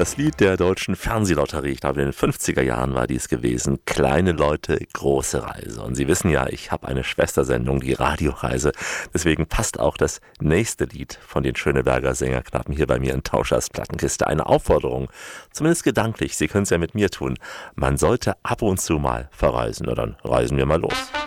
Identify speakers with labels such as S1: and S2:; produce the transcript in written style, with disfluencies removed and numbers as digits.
S1: Das Lied der deutschen Fernsehlotterie, ich glaube in den 50er Jahren war dies gewesen. Kleine Leute, große Reise. Und Sie wissen ja, ich habe eine Schwestersendung, die Radioreise. Deswegen passt auch das nächste Lied von den Schöneberger Sängerknappen hier bei mir in Tauschers Plattenkiste. Eine Aufforderung, zumindest gedanklich, Sie können es ja mit mir tun. Man sollte ab und zu mal verreisen. Na dann reisen wir mal los.